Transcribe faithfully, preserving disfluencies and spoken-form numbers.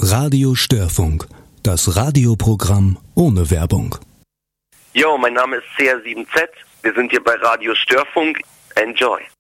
Radio Störfunk, das Radioprogramm ohne Werbung. Jo, mein Name ist C R sieben Z. Wir sind hier bei Radio Störfunk. Enjoy.